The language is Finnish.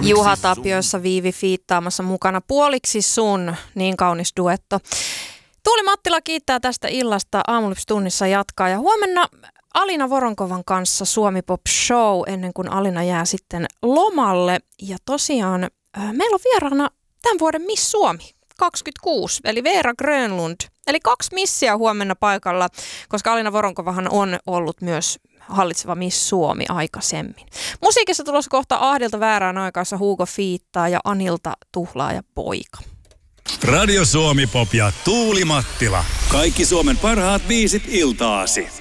Juha Tapioissa Viivi fiittaamassa mukana Puoliksi sun, niin kaunis duetto. Tuuli Mattila kiittää tästä illasta. Aamulypsytunnissa jatkaa ja huomenna Alina Voronkovan kanssa Suomi Pop Show ennen kuin Alina jää sitten lomalle. Ja tosiaan meillä on vieraana tämän vuoden Miss Suomi 26, eli Veera Grönlund. Eli 2 missiä huomenna paikalla, koska Alina Voronkovahan on ollut myös hallitseva Miss Suomi aikaisemmin. Musiikissa tulossa kohta Ahdilta väärään aikaissa Hugo fiittaa ja Anilta Tuhlaaja poika. Radio Suomi Pop ja Tuuli Mattila. Kaikki Suomen parhaat biisit iltaasi.